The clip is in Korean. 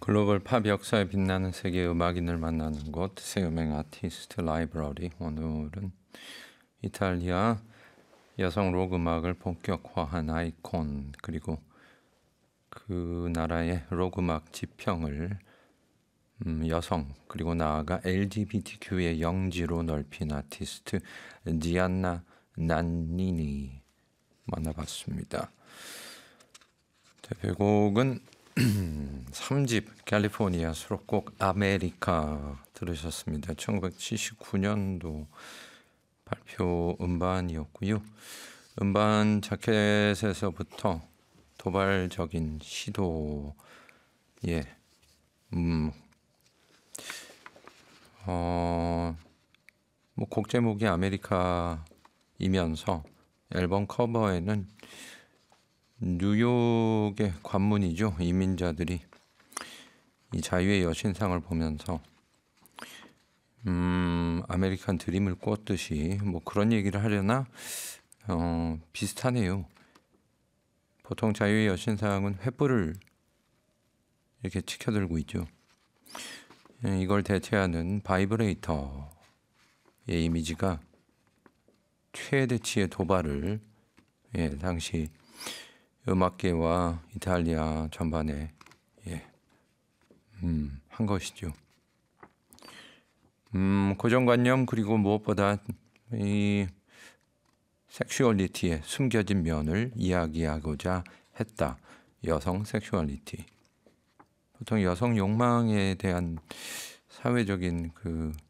글로벌 팝 역사에 빛나는 세계 음악인을 만나는 곳, 새 음악 아티스트 라이브러리. 오늘은 이탈리아 여성 록 음악을 본격화한 아이콘, 그리고 그 나라의 록 음악 지평을 여성, 그리고 나아가 LGBTQ의 영지로 넓힌 아티스트 디안나 난니니 만나봤습니다. 대표곡은 3집 캘리포니아 수록곡 아메리카 들으셨습니다. 1979년도 발표 음반이었고요. 음반 자켓에서부터 도발적인 시도에 곡 제목이 아메리카이면서 앨범 커버에는 뉴욕의 관문이죠. 이민자들이 이 자유의 여신상을 보면서 아메리칸 드림을 꿨듯이 그런 얘기를 하려나 비슷하네요. 보통 자유의 여신상은 횃불을 이렇게 치켜들고 있죠. 이걸 대체하는 바이브레이터의 이미지가 최대치의 도발을 당시 음악계와 이탈리아 전반에 한 것이죠. 고정관념, 그리고 무엇보다 이 섹슈얼리티의 숨겨진 면을 이야기하고자 했다. 여성 섹슈얼리티. 보통 여성 욕망에 대한 사회적인 그